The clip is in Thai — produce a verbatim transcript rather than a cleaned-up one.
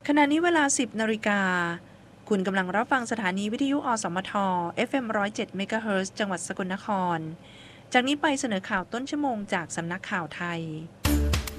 ขณะนี้เวลา สิบ นาฬิกา คุณกำลังรับฟังสถานีวิทยุ อสมท เอฟ เอ็ม หนึ่งศูนย์เจ็ด เมกะเฮิรตซ์ จังหวัดสกลนคร จากนี้ไปเสนอข่าวต้นชั่วโมงจากสำนักข่าวไทย